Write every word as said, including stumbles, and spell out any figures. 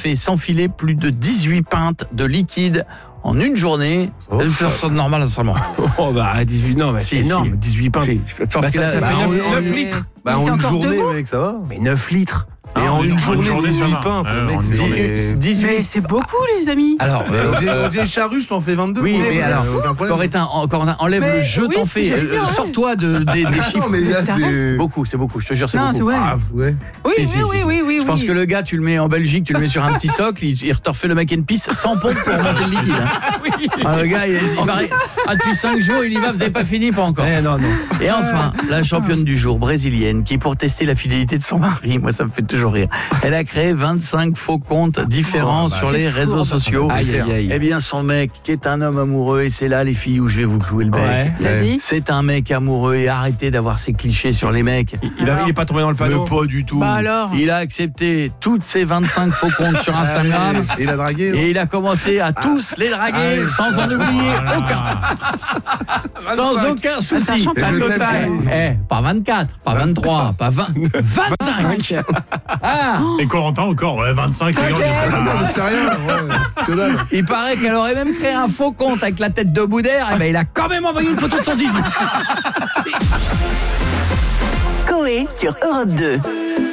fait s'enfiler plus de dix-huit pintes de liquide en une journée. Oh, une personne normale, sincèrement. Oh bah dix-huit, non mais Si, c'est énorme, si. dix-huit pintes. Si, je pense Bah, qu'il ça, a- ça bah, fait en- neuf, en- neuf litres. Bah, Il était en une encore journée, debout mec, ça va. Mais neuf litres. Et Ah, en une journée, journée, ça dix-huit va. pintes, Ouais, mec, en une c'est... journée. dix-huit. Mais c'est beaucoup, les amis. Alors, Euh, Aux vieilles- euh, aux vieilles charrues, je t'en fais vingt-deux. oui, moi, mais euh, alors, aucun problème. Corentin, en- Corentin, enlève Mais le jeu, oui, t'en c'est ce que fais. j'allais dire, Euh, ouais. Sors-toi de, des, des chiffres. Non, mais là, T'arrêtes. c'est... Beaucoup, c'est beaucoup, je te jure, c'est Non, beaucoup. c'est ouais. Ah, ouais. Oui, Si, oui, si, oui, si, si. oui, oui. Je pense oui. que le gars, tu le mets en Belgique, tu le mets sur un petit socle, il, il te refait le mac and peace sans pompe pour remonter le liquide. Hein. Ah, le gars, il, il paraît, ah, depuis cinq jours, il y va, vous n'avez pas fini, pas encore. Eh, non, non. Et enfin, la championne du jour, brésilienne, qui pour tester la fidélité de son mari, moi ça me fait toujours rire, elle a créé vingt-cinq faux comptes différents Oh, bah, sur les c'est réseaux fou. sociaux. Aïe, aïe, aïe. Eh bien, son mec, qui est un homme amoureux, et c'est là les filles où je vais vous clouer le bec. Ouais. Vas-y. C'est un mec amoureux et arrêtez d'avoir ces clichés sur les mecs. Il, il a- il est pas tombé dans le Mais panneau. pas du tout. Bah alors. Il a accepté toutes ces vingt-cinq faux comptes sur Instagram. Et il a dragué, non Et il a commencé à tous les draguer Ah, sans en oublier aucun. Sans aucun souci. Sachant Et pas je le t'aime, total. c'est- Eh, pas vingt-quatre, pas vingt-trois, pas vingt, vingt-cinq. Ah, Et Corentin encore, ouais, vingt-cinq, c'est grand. Ah, non, mais c'est rien, ouais. Que dalle. il paraît qu'elle aurait même créé un faux compte avec la tête de Boudère. Et ben, il a quand même envoyé une photo de son zizi. Coé sur Europe deux.